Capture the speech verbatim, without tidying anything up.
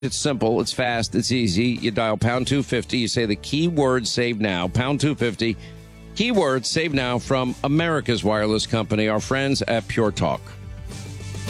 It's simple. It's fast. It's easy. You dial pound two fifty. You say the keyword save now. Pound two fifty. Keyword save now from America's wireless company, our friends at Pure Talk.